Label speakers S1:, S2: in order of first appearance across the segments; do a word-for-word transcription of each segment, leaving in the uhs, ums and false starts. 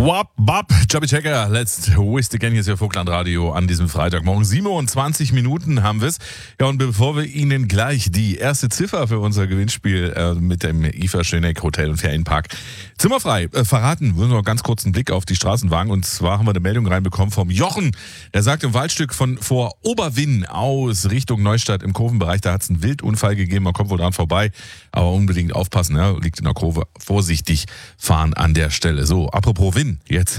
S1: Wap, bap, Chubby Checker, let's whist again. Hier ist ja Vogtland Radio an diesem Freitagmorgen. siebenundzwanzig Minuten haben wir es. Ja, und bevor wir Ihnen gleich die erste Ziffer für unser Gewinnspiel äh, mit dem I F A Schöneck Hotel und Ferienpark zimmerfrei äh, verraten, wollen wir noch ganz kurz einen Blick auf die Straßen wagen. Und zwar haben wir eine Meldung reinbekommen vom Jochen. Der sagt, im Waldstück von vor Oberwinn aus Richtung Neustadt im Kurvenbereich, da hat es einen Wildunfall gegeben. Man kommt wohl dran vorbei, aber unbedingt aufpassen. Ja? Liegt in der Kurve. Vorsichtig fahren an der Stelle. So, apropos Winn. Jetzt.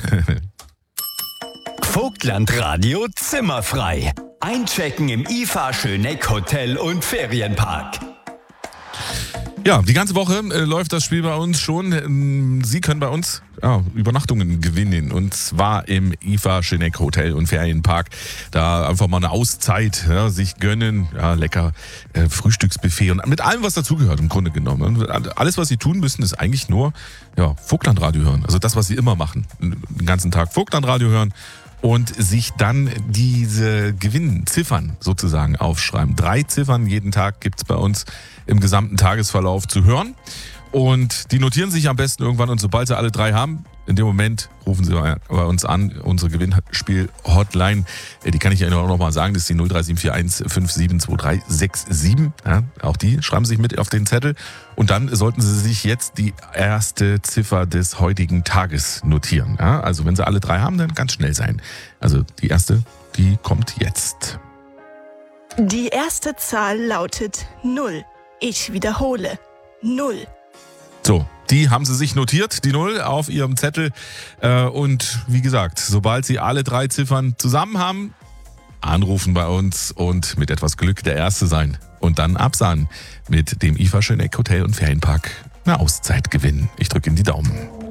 S2: Vogtland Radio zimmerfrei. Einchecken im I F A Schöneck Hotel und Ferienpark.
S1: Ja, die ganze Woche äh, läuft das Spiel bei uns schon. Ähm, Sie können bei uns ja, Übernachtungen gewinnen, und zwar im I F A Schöneck Hotel und Ferienpark. Da einfach mal eine Auszeit ja, sich gönnen, ja, lecker äh, Frühstücksbuffet und mit allem, was dazugehört im Grunde genommen. Und alles, was Sie tun müssen, ist eigentlich nur ja, Vogtland-Radio hören. Also das, was Sie immer machen. Den ganzen Tag Vogtland-Radio hören und sich dann diese Gewinnziffern sozusagen aufschreiben. Drei Ziffern jeden Tag gibt's bei uns im gesamten Tagesverlauf zu hören. Und die notieren sich am besten irgendwann, und sobald sie alle drei haben, in dem Moment rufen sie bei uns an, unsere Gewinnspiel-Hotline. Die kann ich Ihnen auch nochmal sagen, das ist die null drei sieben vier eins fünf sieben zwei drei sechs sieben. Ja, auch die schreiben Sie sich mit auf den Zettel. Und dann sollten Sie sich jetzt die erste Ziffer des heutigen Tages notieren. Ja, also wenn Sie alle drei haben, dann ganz schnell sein. Also die erste, die kommt jetzt.
S3: Die erste Zahl lautet null. Ich wiederhole, null.
S1: So, die haben Sie sich notiert, die Null auf Ihrem Zettel. Und wie gesagt, sobald Sie alle drei Ziffern zusammen haben, anrufen bei uns und mit etwas Glück der Erste sein. Und dann absahen mit dem I F A Schöneck Hotel und Ferienpark eine Auszeit gewinnen. Ich drücke Ihnen die Daumen.